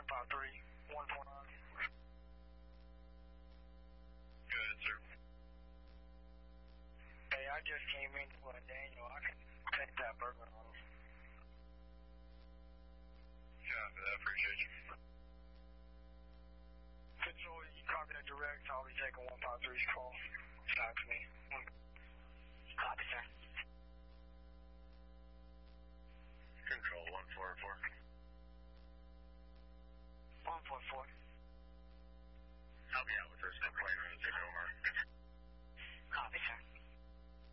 153, 129. Good, sir. Hey, I just came in with Daniel. I can take that burger on. Copy that. Appreciate you. Control, you copy that direct. I'll be taking 153's call. Talk to me.